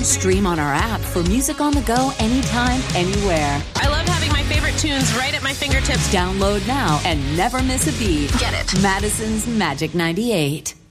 Stream on our app for music on the go anytime, anywhere. I love having my favorite tunes right at my fingertips. Download now and never miss a beat. Get it. Madison's Magic 98.